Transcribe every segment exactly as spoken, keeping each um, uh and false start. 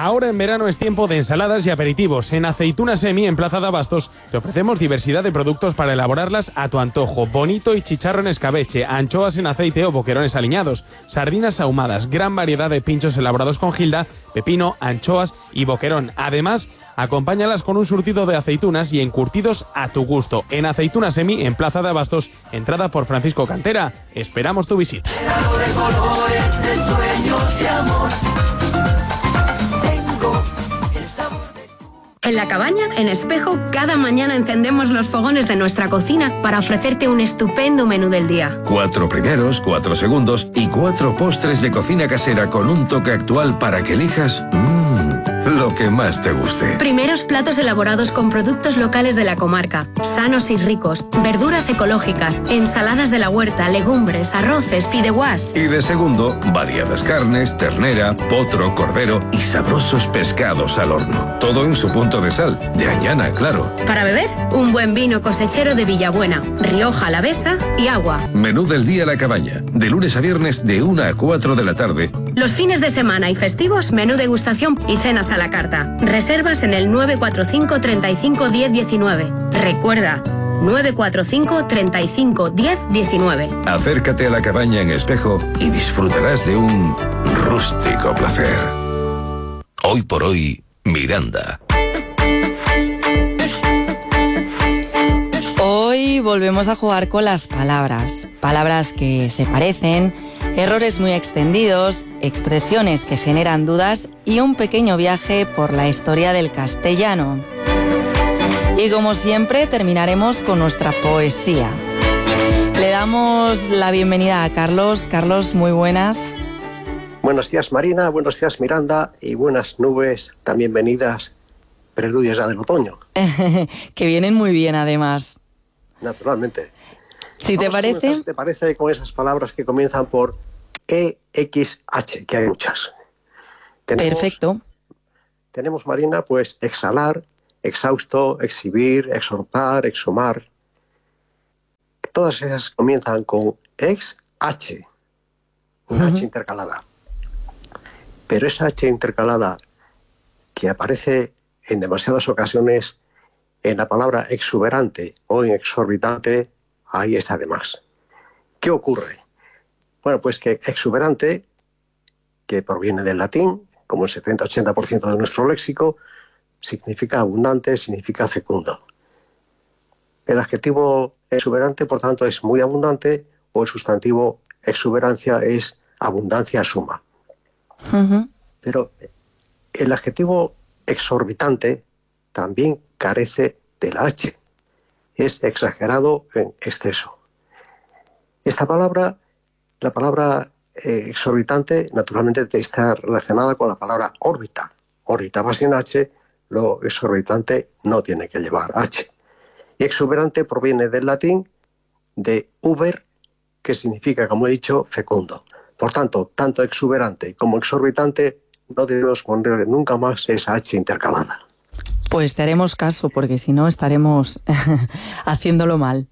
Ahora en verano es tiempo de ensaladas y aperitivos. En Aceitunas Semi, en Plaza de Abastos, te ofrecemos diversidad de productos para elaborarlas a tu antojo. Bonito y chicharro en escabeche, anchoas en aceite o boquerones aliñados, sardinas ahumadas, gran variedad de pinchos elaborados con gilda, pepino, anchoas y boquerón. Además, acompáñalas con un surtido de aceitunas y encurtidos a tu gusto. En Aceitunas Semi, en Plaza de Abastos, entrada por Francisco Cantera. Esperamos tu visita. En La Cabaña, en Espejo, cada mañana encendemos los fogones de nuestra cocina para ofrecerte un estupendo menú del día. Cuatro primeros, cuatro segundos y cuatro postres de cocina casera con un toque actual para que elijas mmm, lo que más te guste. Primeros platos elaborados con productos locales de la comarca, sanos y ricos, verduras ecológicas, ensaladas de la huerta, legumbres, arroces, fideuás. Y de segundo, variadas carnes, ternera, potro, cordero y sabrosos pescados al horno. Todo en su punto de sal, de Añana, claro. Para beber, un buen vino cosechero de Villabuena, Rioja Alavesa y agua. Menú del día La Cabaña, de lunes a viernes de una a cuatro de la tarde. Los fines de semana y festivos, menú degustación y cenas a la carta. Reservas en el nueve cuatro cinco, treinta y cinco, diez, diecinueve. Recuerda, nueve cuatro cinco, treinta y cinco, diez, diecinueve. Acércate a La Cabaña en Espejo y disfrutarás de un rústico placer. Hoy por hoy, Miranda. Hoy volvemos a jugar con las palabras. Palabras que se parecen, errores muy extendidos, expresiones que generan dudas y un pequeño viaje por la historia del castellano. Y como siempre, terminaremos con nuestra poesía. Le damos la bienvenida a Carlos. Carlos, muy buenas. Buenos días, Marina, buenos días, Miranda, y buenas nubes, también venidas, preludios ya del otoño. Que vienen muy bien, además. Naturalmente. Si te parece... Si te parece con esas palabras que comienzan por E X H, que hay muchas. Tenemos, Perfecto. Tenemos, Marina, pues exhalar, exhausto, exhibir, exhortar, exhumar. Todas esas comienzan con ex H, una uh-huh. H intercalada. Pero esa H intercalada que aparece en demasiadas ocasiones en la palabra exuberante o en exorbitante, ahí está de más. ¿Qué ocurre? Bueno, pues que exuberante, que proviene del latín, como el setenta a ochenta por ciento de nuestro léxico, significa abundante, significa fecundo. El adjetivo exuberante, por tanto, es muy abundante, o el sustantivo exuberancia es abundancia suma. Uh-huh. Pero el adjetivo exorbitante también carece de la H. Es exagerado en exceso. Esta palabra, la palabra eh, exorbitante, naturalmente está relacionada con la palabra órbita. Órbita va sin H, lo exorbitante no tiene que llevar H. Y exuberante proviene del latín de uber, que significa, como he dicho, fecundo. Por tanto, tanto exuberante como exorbitante no debemos ponerle nunca más esa H intercalada. Pues te haremos caso, porque si no estaremos haciéndolo mal.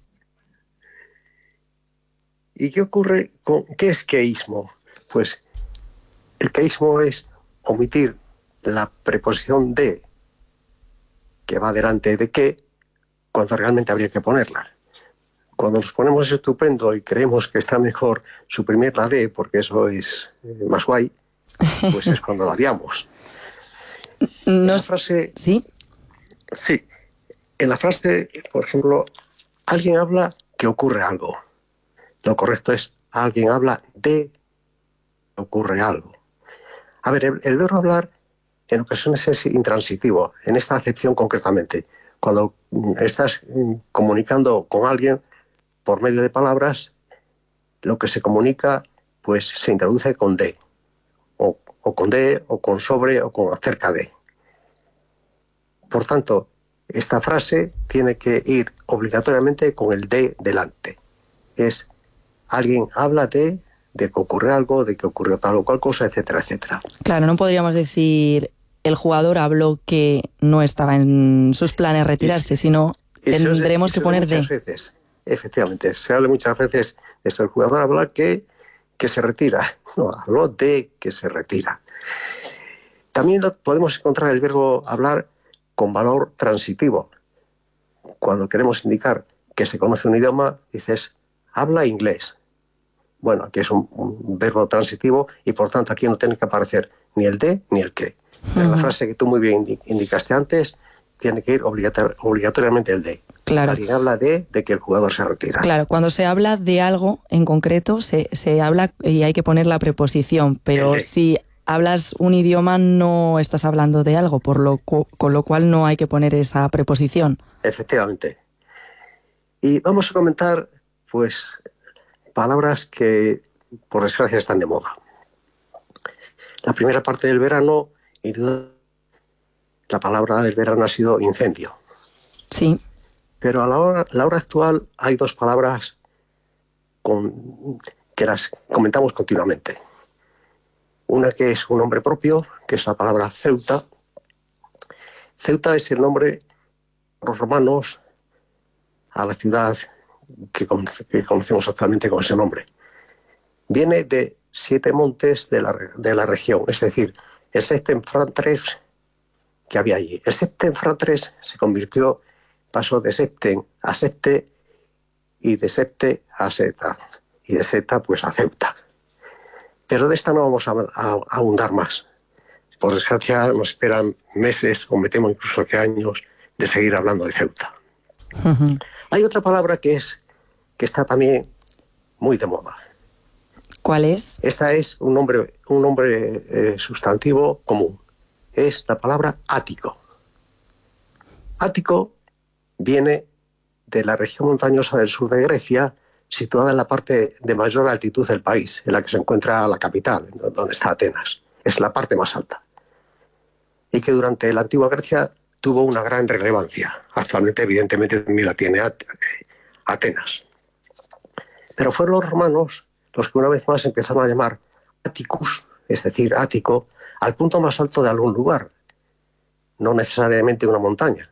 ¿Y qué ocurre con qué es queísmo? Pues el queísmo es omitir la preposición de, que va delante de que, cuando realmente habría que ponerla. Cuando nos ponemos estupendo y creemos que está mejor suprimir la de, porque eso es eh, más guay, pues es cuando la liamos. No, en la frase, ¿sí? Sí. En la frase, por ejemplo, alguien habla que ocurre algo. Lo correcto es alguien habla de que ocurre algo. A ver, el, el verbo hablar en ocasiones es intransitivo, en esta acepción concretamente. Cuando estás comunicando con alguien por medio de palabras, lo que se comunica pues se introduce con de, o, o con de, o con sobre, o con acerca de. Por tanto, esta frase tiene que ir obligatoriamente con el de delante. Es alguien habla de, de que ocurre algo, de que ocurrió tal o cual cosa, etcétera, etcétera. Claro, no podríamos decir el jugador habló que no estaba en sus planes retirarse, es, sino tendremos que poner de. Muchas veces, efectivamente, se habla muchas veces de eso. El jugador habla que, que se retira. No, habló de que se retira. También podemos encontrar el verbo hablar con valor transitivo. Cuando queremos indicar que se conoce un idioma, dices, habla inglés. Bueno, aquí es un, un verbo transitivo y por tanto aquí no tiene que aparecer ni el de ni el que. Uh-huh. En la frase que tú muy bien indicaste antes, tiene que ir obligator- obligatoriamente el de. Claro. Alguien habla de, de que el jugador se retira. Claro, cuando se habla de algo en concreto, se, se habla y hay que poner la preposición, pero si hablas un idioma no estás hablando de algo, por lo cu- con lo cual no hay que poner esa preposición. Efectivamente. Y vamos a comentar, pues, palabras que, por desgracia, están de moda. La primera parte del verano, y la palabra del verano ha sido incendio. Sí. Pero a la hora, la hora actual hay dos palabras con, que las comentamos continuamente. Una que es un nombre propio, que es la palabra Ceuta. Ceuta es el nombre por los romanos a la ciudad que, que conocemos actualmente con ese nombre. Viene de siete montes de la, de la región, es decir, el Septenfrantres que había allí. El Septenfrantres se convirtió, pasó de Septen a Septe y de Septe a Seta y de Seta pues a Ceuta. Pero de esta no vamos a, a, a ahondar más. Por desgracia nos esperan meses o me temo incluso que años de seguir hablando de Ceuta. Uh-huh. Hay otra palabra que es que está también muy de moda. ¿Cuál es? Esta es un nombre, un nombre eh, sustantivo común. Es la palabra ático. Ático viene de la región montañosa del sur de Grecia, situada en la parte de mayor altitud del país, en la que se encuentra la capital, donde está Atenas. Es la parte más alta. Y que durante la antigua Grecia tuvo una gran relevancia. Actualmente, evidentemente, también la tiene Atenas. Pero fueron los romanos los que una vez más empezaron a llamar Atticus, es decir, ático, al punto más alto de algún lugar, no necesariamente una montaña.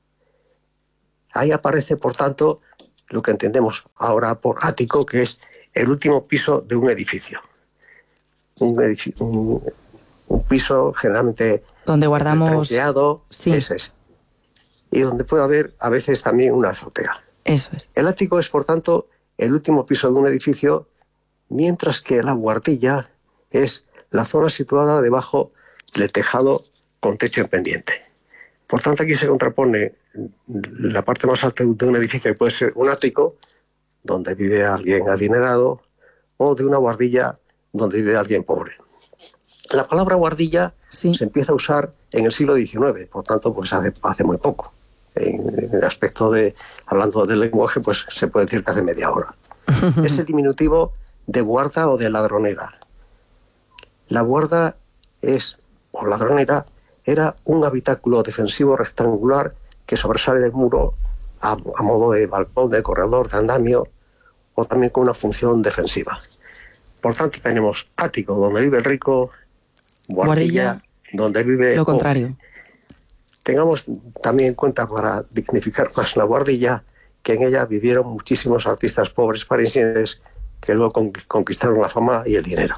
Ahí aparece, por tanto, lo que entendemos ahora por ático, que es el último piso de un edificio. Un, edificio, un, un piso generalmente donde guardamos, sí. Ese es. Y donde puede haber a veces también una azotea. Eso es. El ático es, por tanto, el último piso de un edificio, mientras que la buhardilla es la zona situada debajo del tejado con techo en pendiente. Por tanto, aquí se contrapone la parte más alta de un edificio, que puede ser un ático, donde vive alguien adinerado, o de una buhardilla, donde vive alguien pobre. La palabra buhardilla sí. se empieza a usar en el siglo diecinueve, por tanto, pues hace, hace muy poco. En, en el aspecto de, hablando del lenguaje, pues se puede decir que hace media hora. Es el diminutivo de buharda o de ladronera. La buharda es, o ladronera, era un habitáculo defensivo rectangular que sobresale del muro a, a modo de balcón, de corredor, de andamio, o también con una función defensiva. Por tanto, tenemos ático, donde vive el rico, buhardilla, donde vive lo contrario. Pobre. Tengamos también en cuenta, para dignificar más la buhardilla, que en ella vivieron muchísimos artistas pobres parisienses que luego conquistaron la fama y el dinero.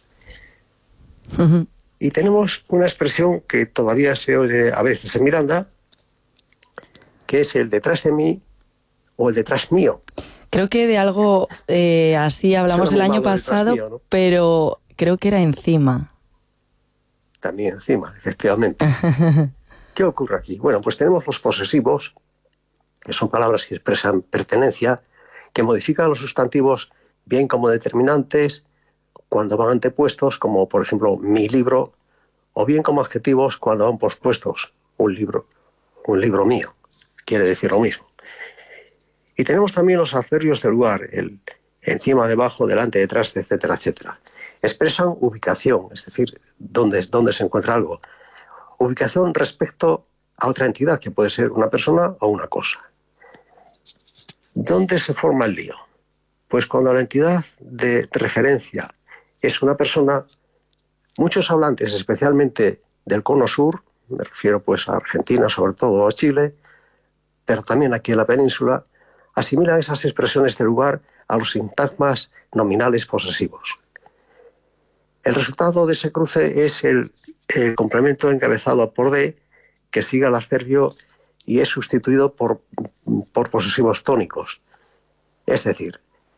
Uh-huh. Y tenemos una expresión que todavía se oye a veces en Miranda, que es el detrás de mí o el detrás mío. Creo que de algo eh, así hablamos el año pasado, mío, ¿no? Pero creo que era encima. También encima, efectivamente. ¿Qué ocurre aquí? Bueno, pues tenemos los posesivos, que son palabras que expresan pertenencia, que modifican los sustantivos bien como determinantes, cuando van antepuestos, como por ejemplo mi libro, o bien como adjetivos cuando van pospuestos, un libro, un libro mío, quiere decir lo mismo. Y tenemos también los adverbios del lugar, el encima, debajo, delante, detrás, etcétera, etcétera. Expresan ubicación, es decir, dónde, dónde se encuentra algo. Ubicación respecto a otra entidad, que puede ser una persona o una cosa. ¿Dónde se forma el lío? Pues cuando la entidad de referencia es una persona, muchos hablantes, especialmente del cono sur, me refiero pues a Argentina, sobre todo a Chile, pero también aquí en la península, asimilan esas expresiones de lugar a los sintagmas nominales posesivos. El resultado de ese cruce es el, el complemento encabezado por D, que sigue al adverbio y es sustituido por, por posesivos tónicos. Es decir,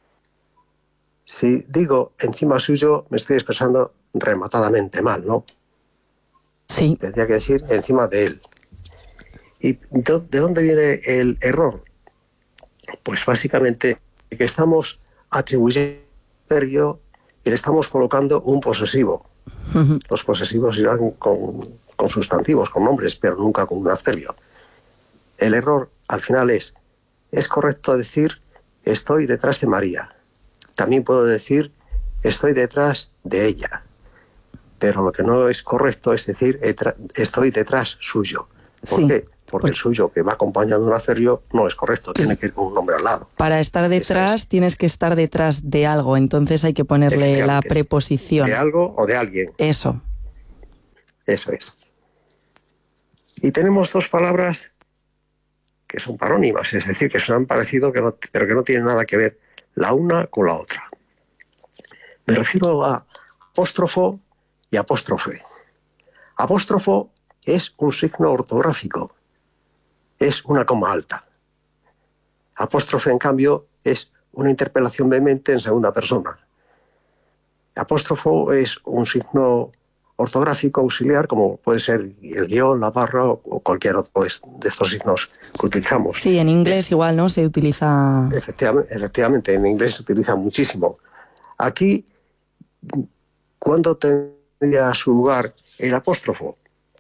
si digo encima suyo, me estoy expresando rematadamente mal, ¿no? Sí. Tendría que decir encima de él. ¿Y de dónde viene el error? Pues básicamente que estamos atribuyendo adverbio y le estamos colocando un posesivo. Uh-huh. Los posesivos irán con, con sustantivos, con nombres, pero nunca con un adverbio. El error al final es, es correcto decir estoy detrás de María. También puedo decir estoy detrás de ella. Pero lo que no es correcto es decir estoy detrás suyo. ¿Por sí. qué? Porque el suyo, que va acompañando un adverbio, no es correcto, sí. tiene que ir con un nombre al lado. Para estar detrás tienes que estar detrás de algo, entonces hay que ponerle la preposición. De algo o de alguien. Eso. Eso es. Y tenemos dos palabras que son parónimas, es decir, que son parecido, que no, pero que no tienen nada que ver la una con la otra. Me refiero a apóstrofo y apóstrofe. Apóstrofo es un signo ortográfico. Es una coma alta. Apóstrofe, en cambio, es una interpelación vehemente en segunda persona. Apóstrofo es un signo ortográfico auxiliar, como puede ser el guión, la barra o cualquier otro de estos signos que utilizamos. Sí, en inglés es, igual, ¿no? Se utiliza... Efectivamente, efectivamente, en inglés se utiliza muchísimo. Aquí, ¿cuándo tendría su lugar el apóstrofo?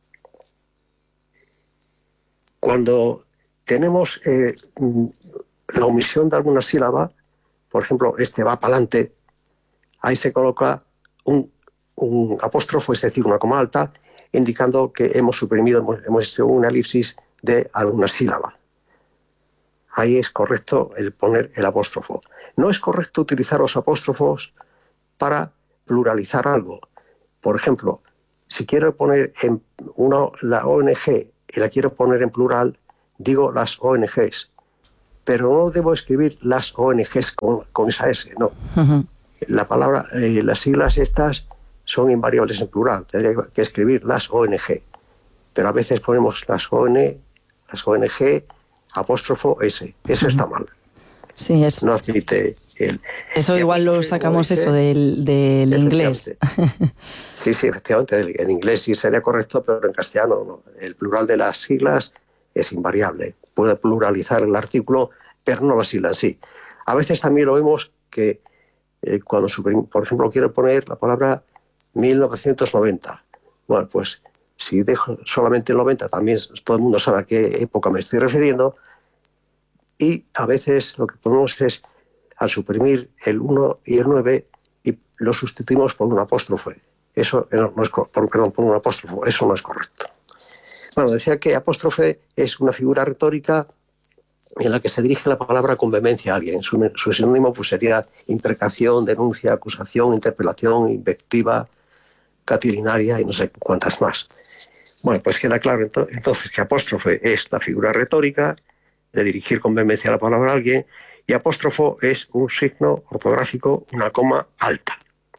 Cuando tenemos eh, la omisión de alguna sílaba, por ejemplo, este va para adelante, ahí se coloca un, un apóstrofo, es decir, una coma alta, indicando que hemos suprimido, hemos, hemos hecho una elipsis de alguna sílaba. Ahí es correcto el poner el apóstrofo. No es correcto utilizar los apóstrofos para pluralizar algo. Por ejemplo, si quiero poner en una, la O N G y la quiero poner en plural, digo las O N Ges, pero no debo escribir las O N Ges con, con esa S, no. Uh-huh. La palabra, eh, las siglas estas son invariables en plural, tendría que escribir las O N G, pero a veces ponemos las O N, las O N G, apóstrofo S, eso uh-huh. está mal. Sí, es... No admite el... Eso igual lo sacamos eso del, del inglés. Sí, sí, efectivamente, en inglés sí sería correcto, pero en castellano no. El plural de las siglas es invariable. Puede pluralizar el artículo, pero no la sigla en sí. A veces también lo vemos que eh, cuando, por ejemplo, quiero poner la palabra mil novecientos noventa. Bueno, pues si dejo solamente el noventa, también todo el mundo sabe a qué época me estoy refiriendo. Y a veces lo que ponemos es, al suprimir el uno y el nueve, y lo sustituimos por un apóstrofe. Eso no es, por, perdón, por un apóstrofo, eso no es correcto. Bueno, decía que apóstrofe es una figura retórica en la que se dirige la palabra con vehemencia a alguien. Su, su sinónimo pues, sería imprecación, denuncia, acusación, interpelación, invectiva, catilinaria y no sé cuántas más. Bueno, pues queda claro entonces que apóstrofe es la figura retórica de dirigir con vehemencia la palabra a alguien, y apóstrofo es un signo ortográfico, una coma alta.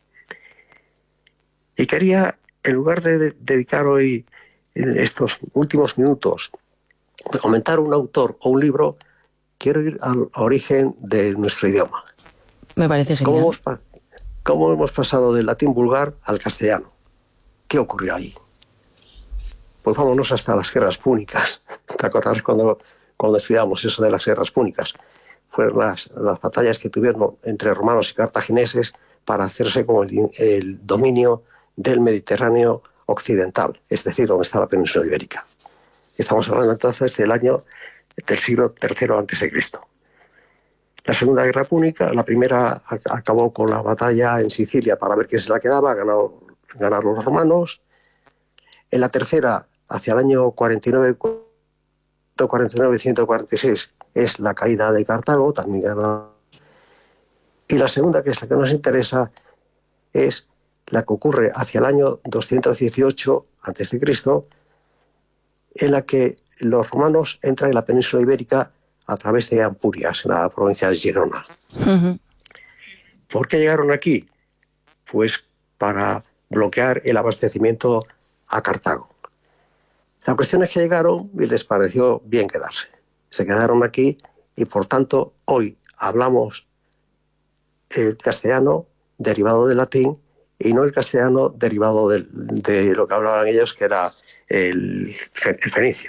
Y quería, en lugar de, de dedicar hoy en estos últimos minutos a comentar un autor o un libro, quiero ir al origen de nuestro idioma. Me parece genial. ¿Cómo hemos, cómo hemos pasado del latín vulgar al castellano? ¿Qué ocurrió ahí? Pues vámonos hasta las guerras púnicas. ¿Te acordarás cuando, cuando estudiamos eso de las guerras púnicas? Fueron las, las batallas que tuvieron entre romanos y cartagineses para hacerse con el, el dominio del Mediterráneo occidental, es decir, donde está la península ibérica. Estamos hablando entonces del año del siglo tercero antes de Cristo. La Segunda Guerra Púnica, la primera acabó con la batalla en Sicilia para ver quién se la quedaba, ganó, ganaron los romanos. En la tercera, hacia el año cuarenta y nueve, cuarenta y nueve, ciento cuarenta y seis, es la caída de Cartago, también ganó. Y la segunda, que es la que nos interesa, es la que ocurre hacia el año doscientos dieciocho antes de Cristo, en la que los romanos entran en la península ibérica a través de Ampurias, en la provincia de Girona. Uh-huh. ¿Por qué llegaron aquí? Pues para bloquear el abastecimiento a Cartago. La cuestión es que llegaron y les pareció bien quedarse. Se quedaron aquí y, por tanto, hoy hablamos el castellano derivado del latín y no el castellano derivado de, de lo que hablaban ellos, que era el, el fenicio.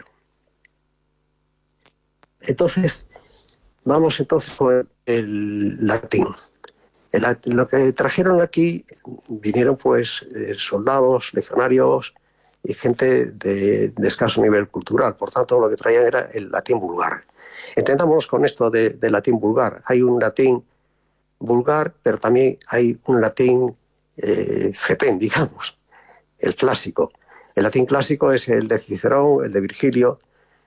Entonces, vamos entonces con el latín. El, lo que trajeron aquí vinieron pues eh, soldados, legionarios y gente de, de escaso nivel cultural. Por tanto, lo que traían era el latín vulgar. Entendamos con esto de, de latín vulgar. Hay un latín vulgar, pero también hay un latín eh, fetén, digamos, el clásico. El latín clásico es el de Cicerón, el de Virgilio,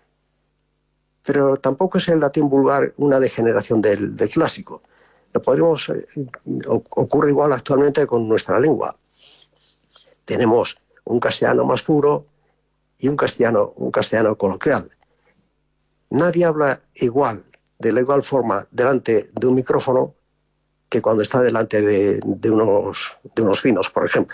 pero tampoco es el latín vulgar una degeneración del, del clásico. Lo podríamos, eh, ocurre igual actualmente con nuestra lengua. Tenemos un castellano más puro y un castellano, un castellano coloquial. Nadie habla igual, de la igual forma, delante de un micrófono que cuando está delante de, de, unos, de unos vinos, por ejemplo.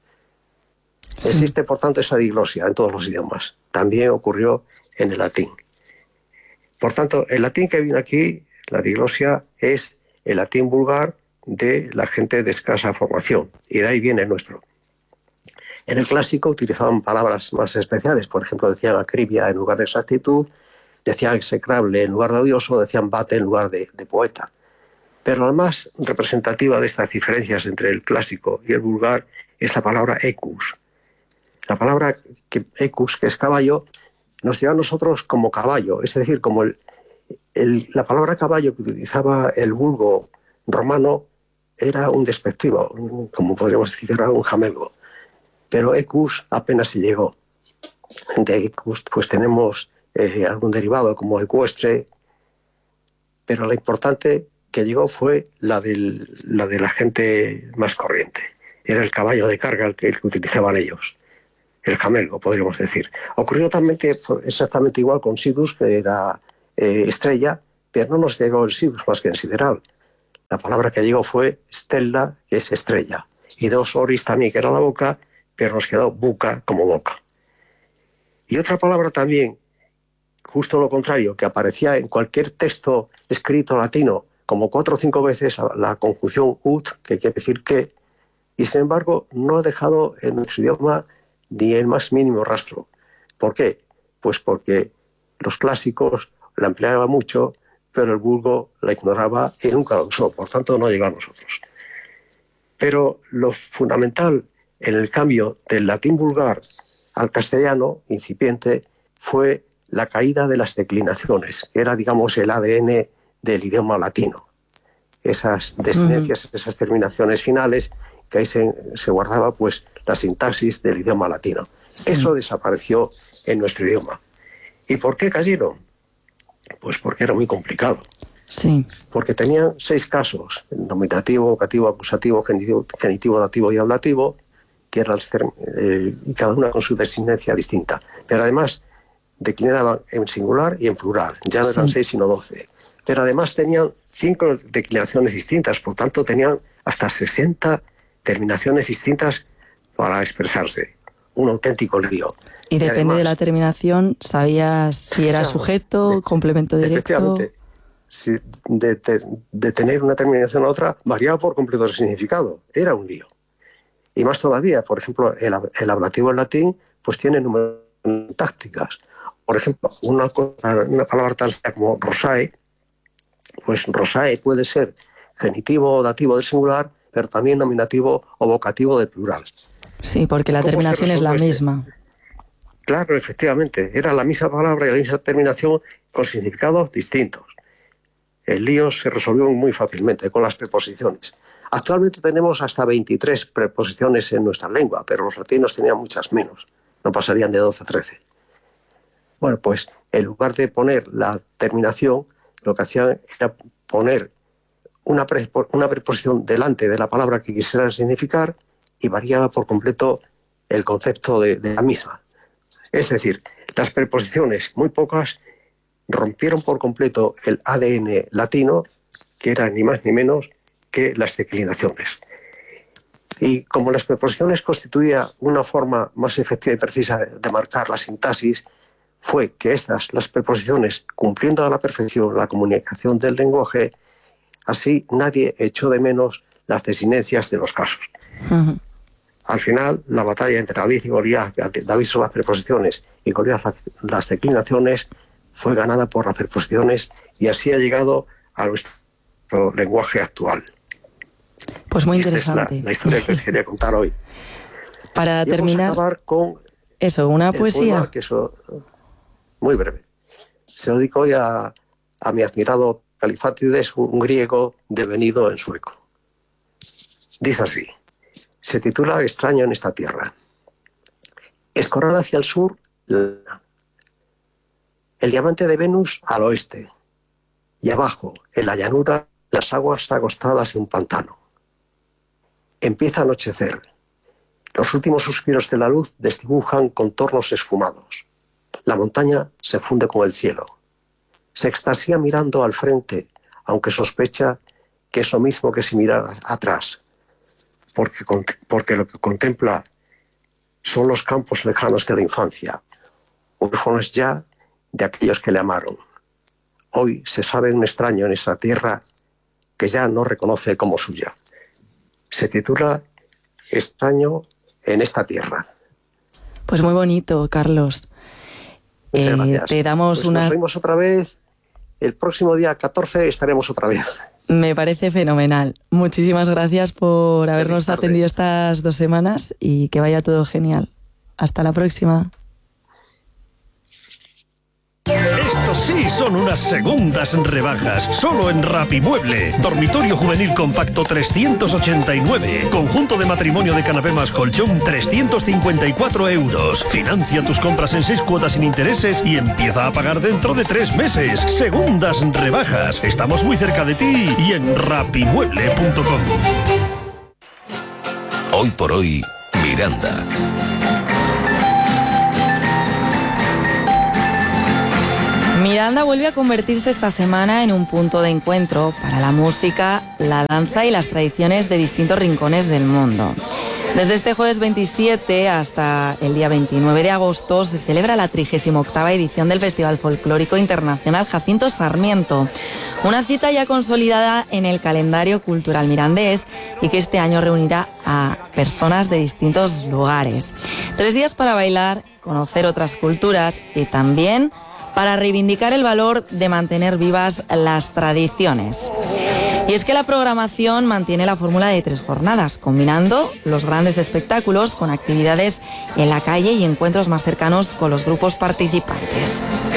Sí. Existe, por tanto, esa diglosia en todos los idiomas. También ocurrió en el latín. Por tanto, el latín que viene aquí, la diglosia, es el latín vulgar de la gente de escasa formación, y de ahí viene el nuestro. En el clásico utilizaban palabras más especiales, por ejemplo, decían acribia en lugar de exactitud, decían execrable en lugar de odioso, decían bate en lugar de, de poeta. Pero la más representativa de estas diferencias entre el clásico y el vulgar es la palabra ecus. La palabra que, ecus, que es caballo, nos lleva a nosotros como caballo, es decir, como el, el, la palabra caballo que utilizaba el vulgo romano era un despectivo, como podríamos decir, era un jamelgo. Pero ecus apenas se llegó. De ecus pues tenemos eh, algún derivado como ecuestre, pero lo importante que llegó fue la, del, la de la gente más corriente. Era el caballo de carga el que, el que utilizaban ellos, el jamelgo, podríamos decir. Ocurrió también exactamente igual con sidus, que era eh, estrella, pero no nos llegó el sidus más que en sideral. La palabra que llegó fue stella, que es estrella, y dos oris también, que era la boca, pero nos quedó buca como boca. Y otra palabra también, justo lo contrario, que aparecía en cualquier texto escrito latino como cuatro o cinco veces, la conjunción ut, que quiere decir que, y sin embargo no ha dejado en nuestro idioma ni el más mínimo rastro. ¿Por qué? Pues porque los clásicos la empleaban mucho, pero el vulgo la ignoraba y nunca la usó, por tanto no llegó a nosotros. Pero lo fundamental en el cambio del latín vulgar al castellano incipiente fue la caída de las declinaciones, que era, digamos, el A D N del idioma latino. Esas desinencias, uh-huh. esas terminaciones finales, que ahí se, se guardaba pues la sintaxis del idioma latino. Sí. Eso desapareció en nuestro idioma. ¿Y por qué cayeron? Pues porque era muy complicado. Sí. Porque tenían seis casos: nominativo, vocativo, acusativo, genitivo, genitivo, dativo y ablativo, que eran eh, y cada una con su designancia distinta. Pero además declinaban en singular y en plural. Ya no eran sí. seis, sino doce. Pero además tenían cinco declinaciones distintas, por tanto tenían hasta sesenta terminaciones distintas para expresarse. Un auténtico lío. Y, y depende además, de la terminación, ¿sabías si era sujeto, de, complemento directo? Efectivamente. Si de, de, de tener una terminación a otra, variaba por completo el significado. Era un lío. Y más todavía, por ejemplo, el, el ablativo en latín pues tiene números tácticas. Por ejemplo, una, una palabra tal como rosae, pues rosae puede ser genitivo o dativo del singular, pero también nominativo o vocativo del plural. Sí, porque la terminación es la misma. Claro, efectivamente, era la misma palabra y la misma terminación con significados distintos. El lío se resolvió muy fácilmente con las preposiciones. Actualmente tenemos hasta veintitrés preposiciones en nuestra lengua, pero los latinos tenían muchas menos, no pasarían de doce a trece. Bueno, pues en lugar de poner la terminación, lo que hacían era poner una, pre, una preposición delante de la palabra que quisieran significar y variaba por completo el concepto de, de la misma. Es decir, las preposiciones, muy pocas, rompieron por completo el A D N latino, que era ni más ni menos que las declinaciones. Y como las preposiciones constituía una forma más efectiva y precisa de marcar la sintaxis, fue que estas, las preposiciones, cumpliendo a la perfección la comunicación del lenguaje, así nadie echó de menos las desinencias de los casos. Uh-huh. Al final, la batalla entre David y Goliat, David sobre las preposiciones y Goliat las declinaciones, fue ganada por las preposiciones y así ha llegado a nuestro lenguaje actual. Pues muy interesante. Esta es la, la historia que os quería contar hoy. Para y terminar, vamos a acabar con eso, una poesía. Poema, que eso, muy breve. Se lo dedico hoy a, a mi admirado Califátides, un griego devenido en sueco. Dice así, se titula Extraño en esta tierra. Escorrada hacia el sur, la, el diamante de Venus al oeste, y abajo, en la llanura, las aguas agostadas de un pantano. Empieza a anochecer. Los últimos suspiros de la luz desdibujan contornos esfumados. La montaña se funde con el cielo. Se extasía mirando al frente, aunque sospecha que es lo mismo que si mirara atrás, porque, porque lo que contempla son los campos lejanos de la infancia, huérfanos ya de aquellos que le amaron. Hoy se sabe un extraño en esa tierra que ya no reconoce como suya. Se titula Extraño en esta tierra. Pues muy bonito, Carlos. Muchas eh, gracias. Te damos pues una... Nos vemos otra vez. El próximo día catorce estaremos otra vez. Me parece fenomenal. Muchísimas gracias por habernos atendido estas dos semanas y que vaya todo genial. Hasta la próxima. Estos sí son unas segundas rebajas. Solo en Rapimueble. Dormitorio juvenil compacto trescientos ochenta y nueve. Conjunto de matrimonio de canapé más colchón trescientos cincuenta y cuatro euros. Financia tus compras en seis cuotas sin intereses y empieza a pagar dentro de tres meses. Segundas rebajas. Estamos muy cerca de ti y en rapimueble punto com. Hoy por hoy, Miranda. Miranda vuelve a convertirse esta semana en un punto de encuentro para la música, la danza y las tradiciones de distintos rincones del mundo. Desde este jueves veintisiete hasta el día veintinueve de agosto se celebra la trigésima octava edición del Festival Folclórico Internacional Jacinto Sarmiento, una cita ya consolidada en el calendario cultural mirandés y que este año reunirá a personas de distintos lugares. Tres días para bailar, conocer otras culturas y también para reivindicar el valor de mantener vivas las tradiciones. Y es que la programación mantiene la fórmula de tres jornadas, combinando los grandes espectáculos con actividades en la calle y encuentros más cercanos con los grupos participantes.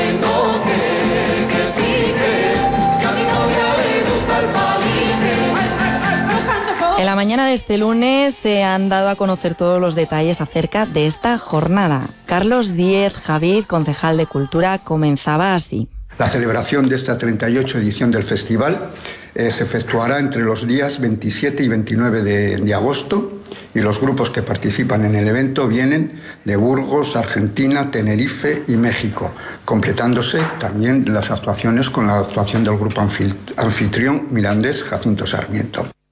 En la mañana de este lunes se han dado a conocer todos los detalles acerca de esta jornada. Carlos Díez Javid, concejal de Cultura, comenzaba así. La celebración de esta treinta y ocho edición del festival eh, se efectuará entre los días veintisiete y veintinueve de, de agosto y los grupos que participan en el evento vienen de Burgos, Argentina, Tenerife y México, completándose también las actuaciones con la actuación del grupo anfitrión mirandés Jacinto Sarmiento.